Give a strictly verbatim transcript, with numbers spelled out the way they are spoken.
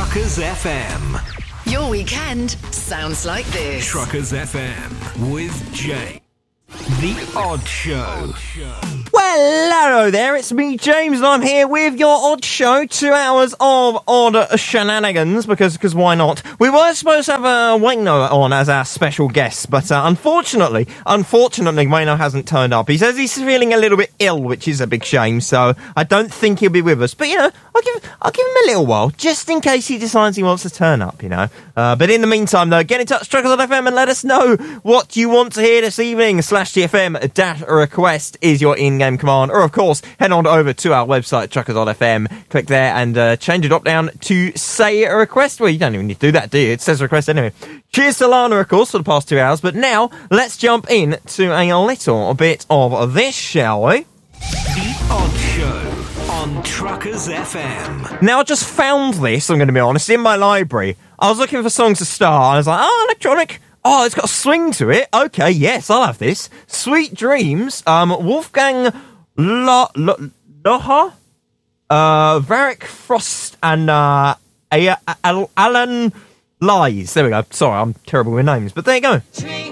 Truckers F M. Your weekend sounds like this. Truckers F M with Jay. The Odd Show. Well, hello there, it's me, James, and I'm here with your Odd Show. Two hours of odd shenanigans, because because why not? We were supposed to have uh, Wayno on as our special guest, but uh, unfortunately, unfortunately, Wayno hasn't turned up. He says he's feeling a little bit ill, which is a big shame, so I don't think he'll be with us. But, you know, I'll give, I'll give him a little while, just in case he decides he wants to turn up, you know. Uh, but in the meantime, though, get in touch, Truckers dot F M, and let us know what you want to hear this evening. Slash T F M dash request is your in-game command. Or, of course, head on over to our website, Truckers dot F M. Click there and uh, change your drop-down to say a request. Well, you don't even need to do that, do you? It says request anyway. Cheers to Lana, of course, for the past two hours. But now, let's jump in to a little bit of this, shall we? The Odd Show on Truckers F M. Now, I just found this, I'm going to be honest, in my library. I was looking for songs to start, and I was like, oh, electronic. Oh, it's got a swing to it. Okay, yes, I'll have this. Sweet Dreams, um, Wolfgang Lo- Lo- Loha, uh, Varric Frost, and uh, A- A- Alan Lies. There we go. Sorry, I'm terrible with names, but there you go.